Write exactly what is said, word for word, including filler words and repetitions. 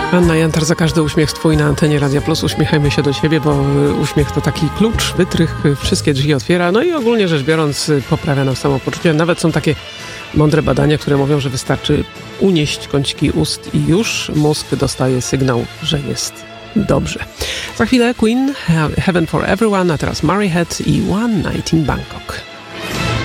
Anna Jantar, za każdy uśmiech twój na antenie Radia Plus. Uśmiechajmy się do siebie, bo uśmiech to taki klucz, wytrych, wszystkie drzwi otwiera, no i ogólnie rzecz biorąc poprawia nam samopoczucie. Nawet są takie mądre badania, które mówią, że wystarczy unieść kąciki ust i już mózg dostaje sygnał, że jest dobrze. Za chwilę Queen, Heaven for Everyone, a teraz Murray Head i One Night in Bangkok.